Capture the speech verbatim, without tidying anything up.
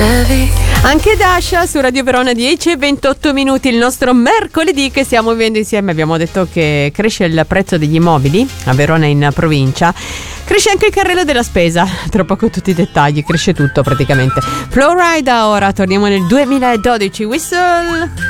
Anche Dasha su Radio Verona, dieci e ventotto minuti, il nostro mercoledì che stiamo vivendo insieme. Abbiamo detto che cresce il prezzo degli immobili a Verona in provincia, cresce anche il carrello della spesa, tra poco tutti i dettagli, cresce tutto praticamente. Flowrida ora, torniamo nel duemiladodici, Whistle.